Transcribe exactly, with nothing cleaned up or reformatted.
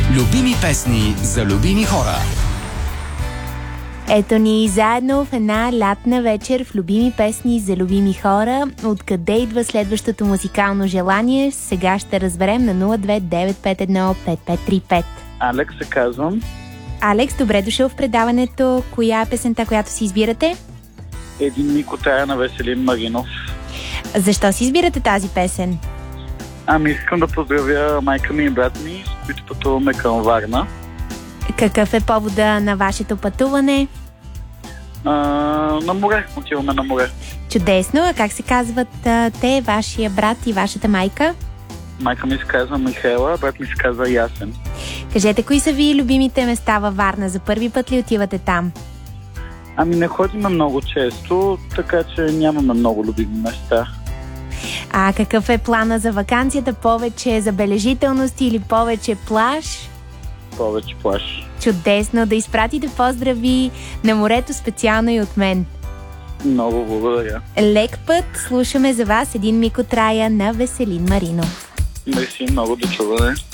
Любими песни за любими хора. Ето ни заедно в една лятна вечер в любими песни за любими хора. Откъде идва следващото музикално желание? Сега ще разберем на нула две девет пет едно пет пет три пет. Алекс се казвам. Алекс, добре дошъл в предаването. Коя е песента, която си избирате? Един миг от рая на Веселин Маринов. Защо си избирате тази песен? Ами искам да поздравя майка ми и брат ми, с които пътуваме към Варна. Какъв е повода на вашето пътуване? А, на море, отиваме на море. Чудесно, а как се казват а, те, вашия брат и вашата майка? Майка ми се казва Михаела, брат ми се казва Ясен. Кажете, кои са ви любимите места във Варна? За първи път ли отивате там? Ами не ходим много често, така че нямаме много любими места. А какъв е плана за ваканцията? Повече забележителности или повече плаж? Повече плаж. Чудесно, да изпратите поздрави на морето специално и от мен. Много благодаря. Лек път, слушаме за вас един миг от рая на Веселин Маринов. Мерси, много до чуване.